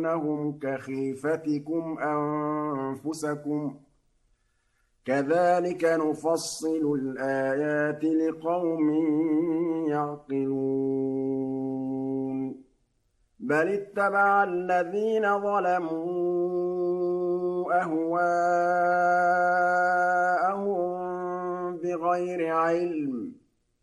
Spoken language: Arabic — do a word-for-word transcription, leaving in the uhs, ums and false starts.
يخيفونهم كخيفتكم أنفسكم ۚ كذلك نفصل الآيات لقوم يعقلون بل اتبع الذين ظلموا أهواءهم بغير علم